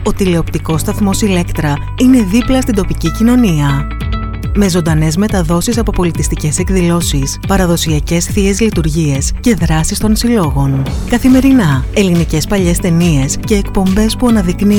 ο τηλεοπτικός σταθμός Ηλέκτρα είναι δίπλα στην τοπική κοινωνία. Με ζωντανές μεταδόσεις από πολιτιστικές εκδηλώσεις, παραδοσιακές θείες λειτουργίες και δράσεις των συλλόγων. Καθημερινά, ελληνικές παλιές ταινίες και εκπομπές που αναδεικνύουν